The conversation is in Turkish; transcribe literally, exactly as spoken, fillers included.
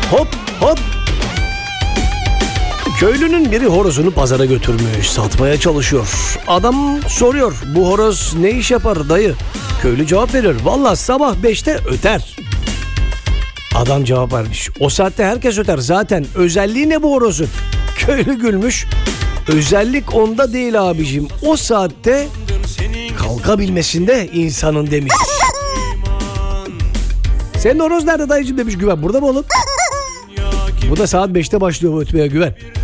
Hop hop. Köylünün biri horozunu pazara götürmüş, satmaya çalışıyor. Adam soruyor, bu horoz ne iş yapar dayı? Köylü cevap veriyor, vallahi sabah beşte öter. Adam cevap vermiş, o saatte herkes öter zaten, özelliği ne bu horozun? Köylü gülmüş, özellik onda değil abicim, o saatte kalkabilmesinde insanın demiş. Senin horoz nerede dayıcım demiş Güven, burada mı oğlum? Bu da saat beşte başlıyor bu ötmeye Güven.